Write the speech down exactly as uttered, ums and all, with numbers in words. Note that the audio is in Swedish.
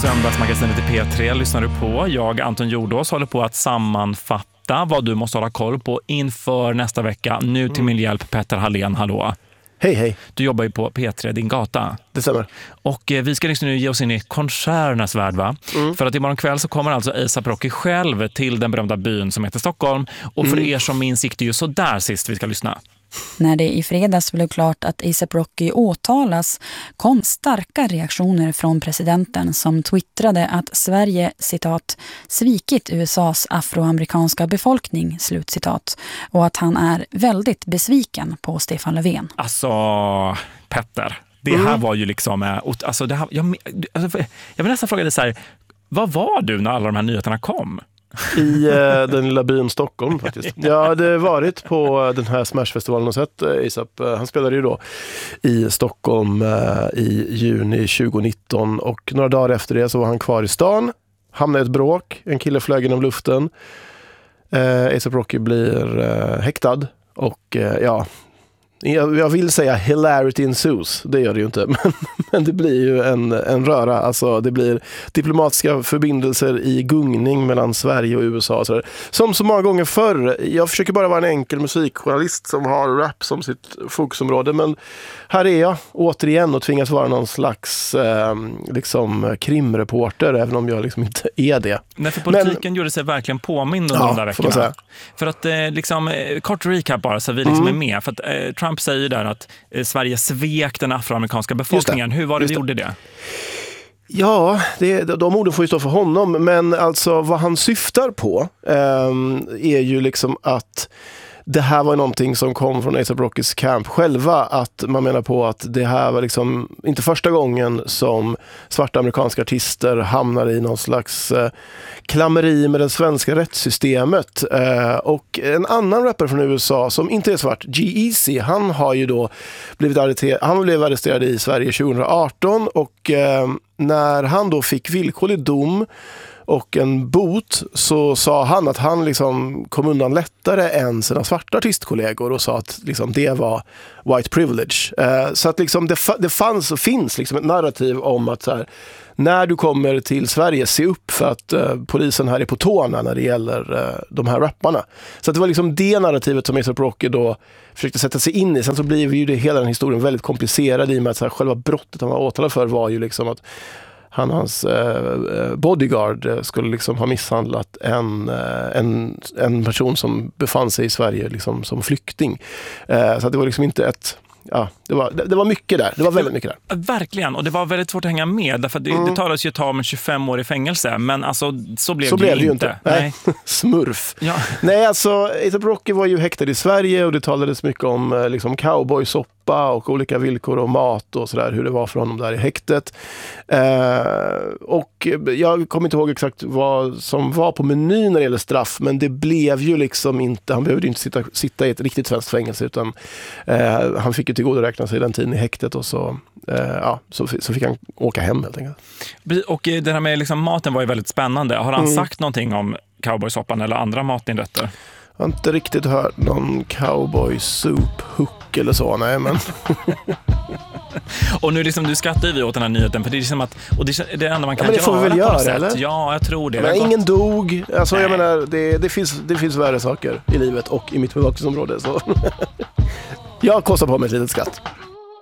Söndagsmagasinet i P tre lyssnar du på. Jag, Anton Jordås, håller på att sammanfatta vad du måste hålla koll på inför nästa vecka. Nu till min hjälp Petter Hallén, hallå. Hej, hej. Du jobbar ju på P tre, din gata. Det stämmer. Och eh, vi ska liksom nu ge oss in i konserternas värld, va? Mm. För att imorgon kväll så kommer alltså A$AP Rocky själv till den berömda byn som heter Stockholm. Och för mm. er som minns gick det ju så där sist vi ska lyssna. När det i fredags blev klart att A$AP Rocky åtalas kom starka reaktioner från presidenten som twittrade att Sverige, citat, svikit U S A:s afroamerikanska befolkning, slutcitat, och att han är väldigt besviken på Stefan Löfven. Alltså, Petter, det här mm. var ju liksom, alltså det här, jag, alltså, jag vill nästan fråga dig så här, vad var du när alla de här nyheterna kom? I eh, den lilla byn Stockholm faktiskt. Jag hade varit på den här Smashfestivalen och sett eh, A$AP. Han spelade ju då i Stockholm eh, i juni tjugonitton och några dagar efter det så var han kvar i stan. Hamnade i ett bråk, en kille flög genom luften. Eh, A$AP Rocky blir eh, häktad och eh, ja... Jag vill säga hilarity ensues, det gör det ju inte, men, men det blir ju en, en röra. Alltså det blir diplomatiska förbindelser i gungning mellan Sverige och U S A. Så där. Som så många gånger förr, jag försöker bara vara en enkel musikjournalist som har rap som sitt fokusområde, men här är jag återigen och tvingas vara någon slags eh, liksom krimreporter, även om jag liksom inte är det. Nej, för politiken men, gjorde sig verkligen påmind under ja, de där veckorna. För att eh, liksom, kort recap bara så vi liksom mm. är med, för att eh, Trump säger där att eh, Sverige svek den afroamerikanska befolkningen. Hur var det vi gjorde det? Ja, det, de orden får ju stå för honom, men alltså vad han syftar på eh, är ju liksom att det här var någonting som kom från A$AP Rockys camp själva, att man menar på att det här var liksom inte första gången som svarta amerikanska artister hamnar i någon slags eh, klammeri med det svenska rättssystemet. Eh, och en annan rapper från U S A som inte är svart, G-Eazy, han har ju då blivit arresterad, han blev arresterad i Sverige tjugoarton och eh, när han då fick villkorlig dom och en bot så sa han att han liksom kom undan lättare än sina svarta artistkollegor och sa att liksom det var white privilege. Eh, så att liksom det, det fanns och finns liksom ett narrativ om att så här, när du kommer till Sverige, se upp för att eh, polisen här är på tårna när det gäller eh, de här rapparna. Så att det var liksom det narrativet som A$AP Rocky då försökte sätta sig in i. Sen så blev ju det, hela den historien väldigt komplicerad i och med att så här, själva brottet han var åtalad för var ju liksom att han och hans eh, bodyguard skulle liksom ha misshandlat en, eh, en, en person som befann sig i Sverige liksom som flykting. Eh, så att det var liksom inte ett... Ja, det var, det, det var mycket där. Det var väldigt mycket där. Verkligen, och det var väldigt svårt att hänga med därför att det, mm. det talades ju ett tag om tjugofem år i fängelse, men alltså så blev så det blev ju det inte. inte. Nej. Nej. Smurf. Ja. Nej, alltså A$AP Rocky var ju häktad i Sverige och det talades mycket om liksom cowboysoppa och olika villkor och mat och sådär, hur det var för honom där i häktet. Eh, och jag kommer inte ihåg exakt vad som var på menyn när det gäller straff, men det blev ju liksom inte, han behövde inte sitta, sitta i ett riktigt svenskt fängelse utan eh, han fick ju tillgodoräkna sig den tiden i häktet och så, eh, ja, så, så fick han åka hem helt enkelt. Och det här med liksom maten var ju väldigt spännande. Har han mm. sagt någonting om cowboysoppan eller andra matinrätter? Jag har inte riktigt hört någon cowboy soup hook eller så, nej men... Och nu liksom, du skrattar ju åt den här nyheten, för det är liksom att, och det är det enda man kan ja, men det får göra vi väl göra, eller? Ja, jag tror det. Men det ingen gott. dog, alltså nej. Jag menar, det, det, finns, det finns värre saker i livet och i mitt bevakningsområde, så... Jag kostar på mig ett litet skatt.